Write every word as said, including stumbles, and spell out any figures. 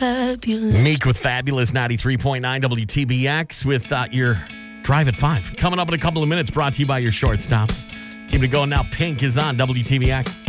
fabulous. Meek with Fabulous ninety-three point nine W T B X with uh, your Drive at five. Coming up in a couple of minutes, brought to you by your shortstops. Keep it going now. Pink is on W T B X.